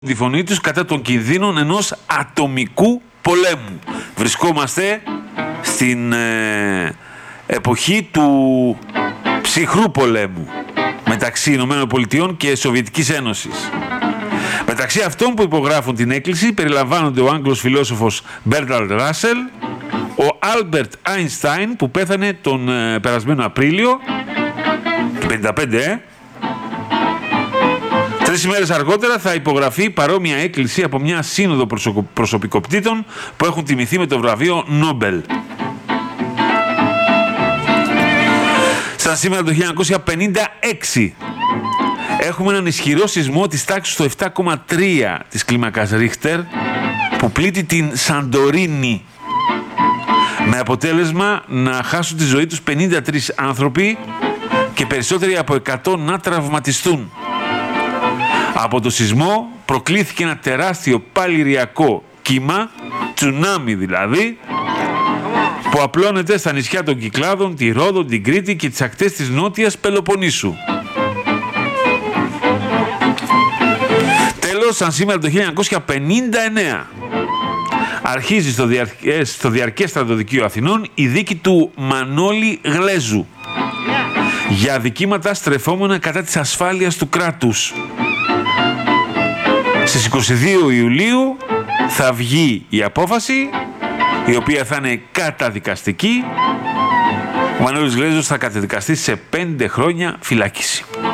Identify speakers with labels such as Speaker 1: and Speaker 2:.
Speaker 1: τη φωνή τους κατά των κινδύνων ενός ατομικού πολέμου. Βρισκόμαστε στην εποχή του ψυχρού πολέμου μεταξύ Ηνωμένων Πολιτειών και Σοβιετικής Ένωσης. Μεταξύ αυτών που υπογράφουν την έκκληση περιλαμβάνονται ο Άγγλος φιλόσοφος Μπέρντραντ Ράσελ, ο Άλμπερτ Άινστάιν που πέθανε τον περασμένο Απρίλιο του 1955. 3 ημέρες αργότερα θα υπογραφεί παρόμοια έκκληση από μια σύνοδο προσωπικότητων που έχουν τιμηθεί με το βραβείο Νόμπελ. Σαν σήμερα το 1956 έχουμε έναν ισχυρό σεισμό της τάξης του 7,3 της κλίμακας Ρίχτερ που πλήττει την Σαντορίνη, με αποτέλεσμα να χάσουν τη ζωή τους 53 άνθρωποι και περισσότεροι από 100 να τραυματιστούν. Από το σεισμό προκλήθηκε ένα τεράστιο παλιριακό κύμα, τσουνάμι δηλαδή, που απλώνεται στα νησιά των Κυκλάδων, τη Ρόδο, την Κρήτη και τις ακτές της νότιας Πελοποννήσου. Τέλος, σαν σήμερα το 1959, αρχίζει στο διαρκές στρατοδικείο Αθηνών η δίκη του Μανώλη Γλέζου για αδικήματα στρεφόμενα κατά της ασφάλειας του κράτους. Στις 22 Ιουλίου θα βγει η απόφαση, η οποία θα είναι καταδικαστική. Ο Μανώλης Γλέζος θα καταδικαστεί σε 5 χρόνια φυλάκιση.